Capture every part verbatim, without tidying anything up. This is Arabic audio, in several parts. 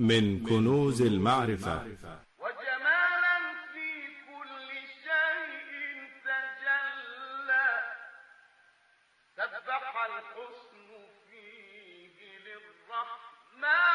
من كنوز المعرفة. وجمالا في كل شيء تجلى، سبح الحسن فيه للرحمن.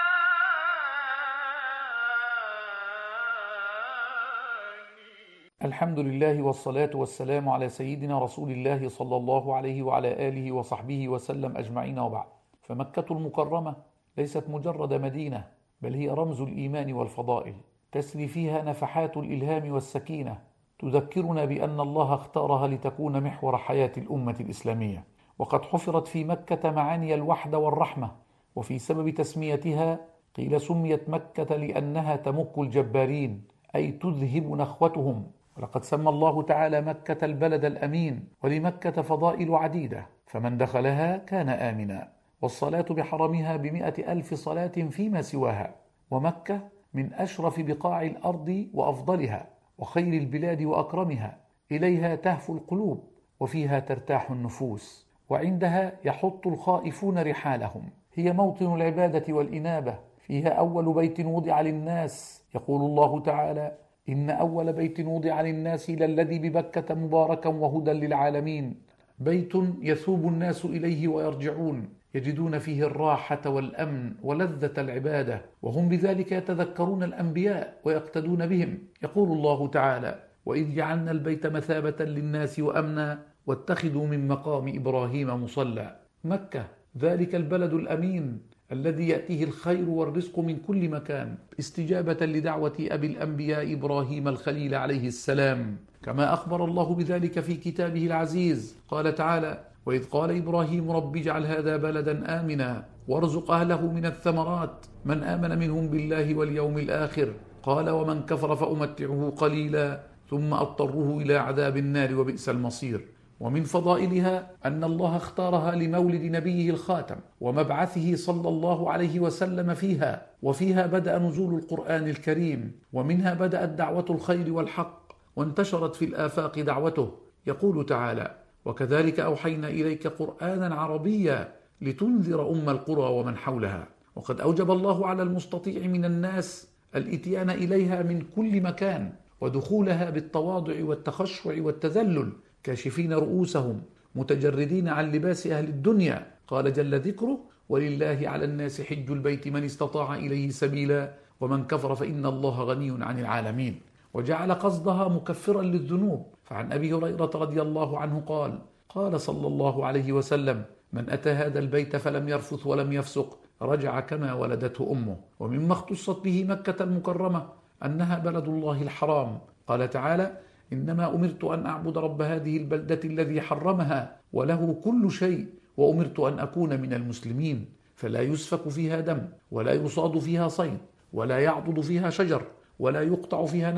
الحمد لله والصلاة والسلام على سيدنا رسول الله صلى الله عليه وعلى آله وصحبه وسلم أجمعين، وبعد. فمكة المكرمة ليست مجرد مدينة، بل هي رمز الإيمان والفضائل، تسري فيها نفحات الإلهام والسكينة، تذكرنا بأن الله اختارها لتكون محور حياة الأمة الإسلامية. وقد حفرت في مكة معاني الوحدة والرحمة، وفي سبب تسميتها قيل سميت مكة لأنها تمك الجبارين، أي تذهب نخوتهم. ولقد سمى الله تعالى مكة البلد الأمين، ولمكة فضائل عديدة، فمن دخلها كان آمنا. والصلاة بحرمها بمئة ألف صلاة فيما سواها. ومكة من أشرف بقاع الأرض وأفضلها، وخير البلاد وأكرمها، إليها تهفو القلوب، وفيها ترتاح النفوس، وعندها يحط الخائفون رحالهم. هي موطن العبادة والإنابة، فيها أول بيت وضع للناس. يقول الله تعالى: إن أول بيت وضع للناس للذي ببكة مباركا وهدى للعالمين، بيت يثوب الناس إليه ويرجعون، يجدون فيه الراحة والأمن ولذة العبادة، وهم بذلك يتذكرون الأنبياء ويقتدون بهم. يقول الله تعالى: وإذ جعلنا البيت مثابة للناس وأمنا واتخذوا من مقام إبراهيم مصلى. مكة ذلك البلد الأمين الذي يأتيه الخير والرزق من كل مكان، استجابة لدعوة أبي الأنبياء إبراهيم الخليل عليه السلام، كما أخبر الله بذلك في كتابه العزيز. قال تعالى: وإذ قال إبراهيم رب اجعل هذا بلدا آمنا وارزق أهله من الثمرات من آمن منهم بالله واليوم الآخر قال ومن كفر فأمتعه قليلا ثم أضطره إلى عذاب النار وبئس المصير. ومن فضائلها أن الله اختارها لمولد نبيه الخاتم ومبعثه صلى الله عليه وسلم فيها، وفيها بدأ نزول القرآن الكريم، ومنها بدأت دعوة الخير والحق، وانتشرت في الآفاق دعوته. يقول تعالى: وكذلك أوحينا إليك قرآنا عربيا لتنذر أم القرى ومن حولها. وقد أوجب الله على المستطيع من الناس الإتيان إليها من كل مكان، ودخولها بالتواضع والتخشع والتذلل، كاشفين رؤوسهم متجردين عن لباس أهل الدنيا. قال جل ذكره: ولله على الناس حج البيت من استطاع إليه سبيلا ومن كفر فإن الله غني عن العالمين. وجعل قصدها مكفرا للذنوب. فعن أبي هريرة رضي الله عنه قال: قال صلى الله عليه وسلم: من أتى هذا البيت فلم يرفث ولم يفسق رجع كما ولدته أمه. ومما اختصت به مكة المكرمة أنها بلد الله الحرام. قال تعالى: إنما أمرت أن أعبد رب هذه البلدة الذي حرمها وله كل شيء وأمرت أن أكون من المسلمين. فلا يسفك فيها دم، ولا يصاد فيها صيد، ولا يعضد فيها شجر، ولا يقطع فيها